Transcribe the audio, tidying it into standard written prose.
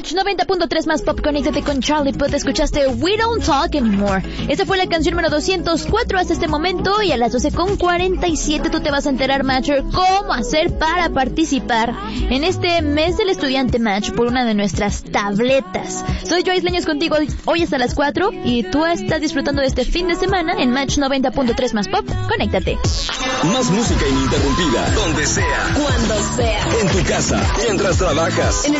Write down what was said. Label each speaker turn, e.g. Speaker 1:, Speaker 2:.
Speaker 1: Match 90.3 más pop, conéctate con Charlie Puth. Escuchaste We Don't Talk Anymore. Esta fue la canción número 204 hasta este momento, y a las 12:47 tú te vas a enterar, Matcher, cómo hacer para participar en este mes del estudiante Match por una de nuestras tabletas. Soy Joyce Leños contigo hoy hasta las 4, y tú estás disfrutando de este fin de semana en Match 90.3 más pop. Conéctate.
Speaker 2: Más música ininterrumpida, donde sea,
Speaker 3: cuando sea,
Speaker 2: en tu casa, mientras trabajas,